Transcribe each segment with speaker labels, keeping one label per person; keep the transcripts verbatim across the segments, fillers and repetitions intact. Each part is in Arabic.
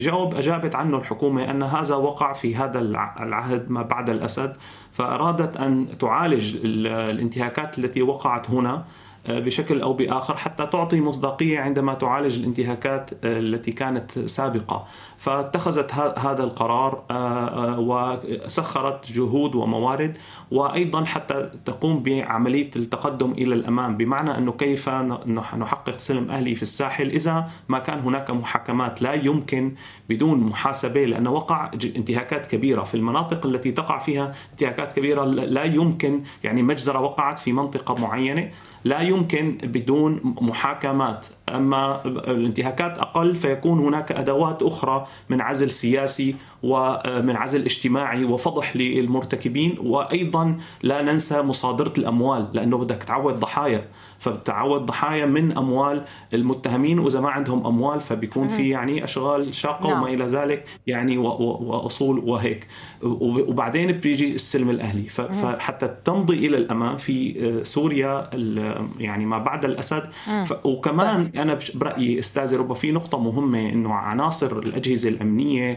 Speaker 1: جاوب أجابت عنه الحكومة أن هذا وقع في هذا العهد ما بعد الأسد، فأرادت أن تعالج الانتهاكات التي وقعت هنا بشكل أو بآخر حتى تعطي مصداقية عندما تعالج الانتهاكات التي كانت سابقة. فاتخذت هذا القرار وسخرت جهود وموارد، وأيضا حتى تقوم بعملية التقدم إلى الأمام، بمعنى أنه كيف نحقق سلم أهلي في الساحل إذا ما كان هناك محاكمات. لا يمكن بدون محاسبة، لأن وقع انتهاكات كبيرة في المناطق التي تقع فيها انتهاكات كبيرة. لا يمكن يعني مجزرة وقعت في منطقة معينة لا يمكن بدون محاكمات. أما الانتهاكات أقل فيكون هناك أدوات أخرى من عزل سياسي ومن عزل اجتماعي وفضح للمرتكبين. وأيضا لا ننسى مصادرة الأموال، لأنه بدك تعود ضحايا، فبتعود ضحايا من أموال المتهمين، وإذا ما عندهم أموال فبيكون في يعني أشغال شاقة وما إلى ذلك يعني وأصول وهيك. وبعدين بيجي السلم الأهلي. فحتى تمضي إلى الأمام في سوريا يعني ما بعد الأسد. وكمان أنا برأيي أستاذ ربا في نقطة مهمة، إنه عناصر الأجهزة الأمنية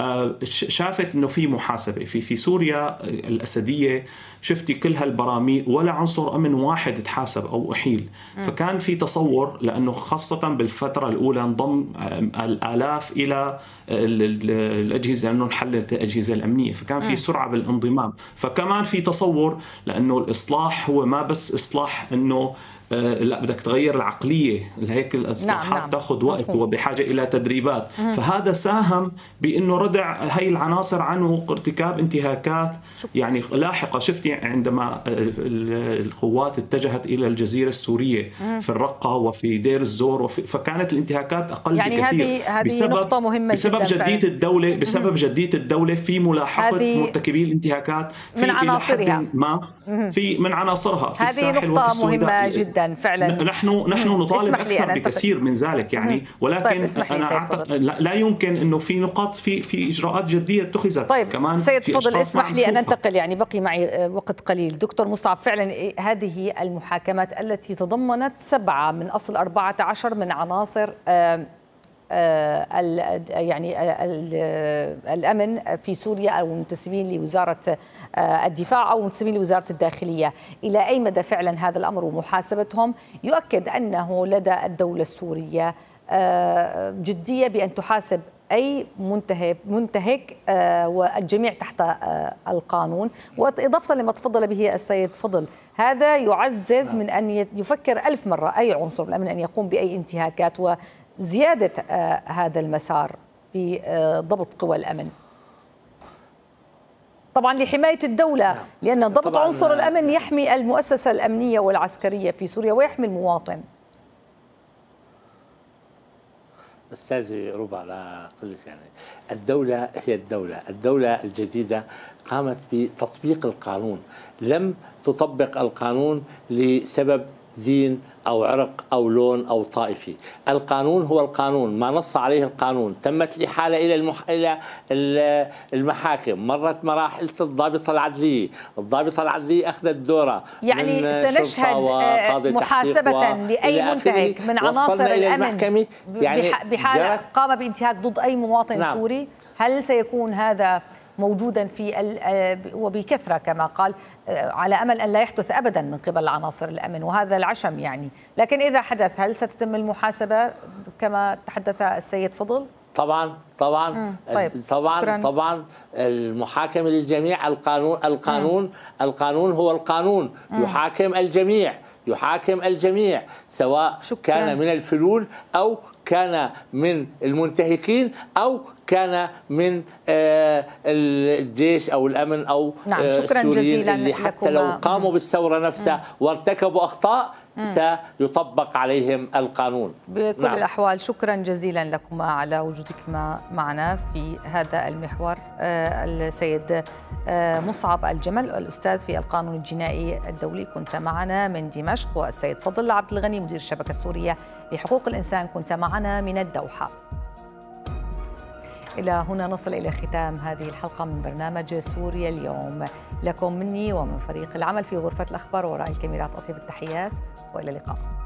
Speaker 1: شافت إنه في محاسبة في في سوريا الأسدية. شفتي كل هالبراميل ولا عنصر أمن واحد تحاسب أو أحيل. فكان في تصور، لأنه خاصة بالفترة الأولى انضم الآلاف إلى الأجهزة لأنه انحلت الأجهزة الأمنية، فكان في سرعة بالانضمام. فكمان في تصور، لأنه الإصلاح هو ما بس إصلاح إنه آه لا، بدك تغير العقلية، هيك الإصلاحات نعم نعم. تأخذ وقت وبحاجة إلى تدريبات. مم. فهذا ساهم بأنه ردع هاي العناصر عنه ارتكاب انتهاكات يعني لاحقة. شفتي عندما القوات اتجهت إلى الجزيرة السورية مم. في الرقة وفي دير الزور، وفي فكانت الانتهاكات أقل
Speaker 2: يعني
Speaker 1: بكثير.
Speaker 2: هذه هذه نقطة مهمة
Speaker 1: بسبب
Speaker 2: جدا
Speaker 1: جدية الدولة بسبب مم. جدية الدولة في ملاحقة مرتكبي الانتهاكات في
Speaker 2: من عناصرها
Speaker 1: ما في من عناصرها في
Speaker 2: الساحل وفي السودان. هذه نقطة مهمة جدا فعلا.
Speaker 1: نحن نحن نطالب أكثر بكثير من ذلك يعني. ولكن
Speaker 2: طيب
Speaker 1: أنا أعتقد لا يمكن إنه في نقاط في في إجراءات جدية اتخذت.
Speaker 2: طيب
Speaker 1: كمان
Speaker 2: سيد فضل اسمح لي أن أنتقل، يعني بقي معي وقت قليل. دكتور مصعب، فعلا هذه المحاكمات التي تضمنت سبعة من أصل أربعة عشر من عناصر آه ال يعني ال الأمن في سوريا أو منتسبين لوزارة الدفاع أو منتسبين لوزارة الداخلية، إلى أي مدى فعلا هذا الأمر ومحاسبتهم يؤكد أنه لدى الدولة السورية جدية بأن تحاسب أي منتهك منتهك والجميع تحت القانون؟ وإضافة لما تفضل به السيد فضل، هذا يعزز من أن يفكر ألف مرة أي عنصر من الأمن أن يقوم بأي انتهاكات وزيادة هذا المسار بضبط قوى الأمن، طبعا لحماية الدولة، لأن ضبط عنصر الأمن يحمي المؤسسة الأمنية والعسكرية في سوريا ويحمي المواطن.
Speaker 3: أستاذي ربع، لا أقول لك يعني الدولة هي الدولة، الدولة الجديدة قامت بتطبيق القانون، لم تطبق القانون لسبب دين أو عرق أو لون أو طائفي. القانون هو القانون، ما نص عليه القانون. تمت الإحالة إلى المح... إلى المحاكم، مرت مراحل الضابطة العدلية، الضابطة العدلية أخذت دورة
Speaker 2: يعني سنشهد محاسبة لأي منتهك من عناصر الأمن يعني بحال قام بانتهاك ضد أي مواطن نعم. سوري. هل سيكون هذا موجودا في وبكثرة كما قال، على أمل أن لا يحدث أبدا من قبل عناصر الأمن وهذا العشم يعني، لكن إذا حدث هل ستتم المحاسبة كما تحدث السيد فضل؟
Speaker 3: طبعا طبعا
Speaker 2: طيب.
Speaker 3: طبعا
Speaker 2: شكراً.
Speaker 3: طبعا المحاكمة للجميع. القانون القانون م. القانون هو القانون م. يحاكم الجميع يحاكم الجميع سواء شكراً. كان من الفلول أو كان من المنتهكين أو كان من الجيش أو الأمن أو
Speaker 2: نعم. شكرا جزيلا
Speaker 3: اللي حتى لو قاموا بالثورة نفسها وارتكبوا أخطاء سيطبق عليهم القانون
Speaker 2: بكل نعم. الأحوال. شكرا جزيلا لكما على وجودكما معنا في هذا المحور. السيد مصعب الجمل الأستاذ في القانون الجنائي الدولي كنت معنا من دمشق، والسيد فضل عبد الغني مدير الشبكة السورية لحقوق الإنسان كنت معنا من الدوحة. إلى هنا نصل إلى ختام هذه الحلقة من برنامج سوريا اليوم. لكم مني ومن فريق العمل في غرفة الأخبار وراء الكاميرات أطيب التحيات وإلى اللقاء.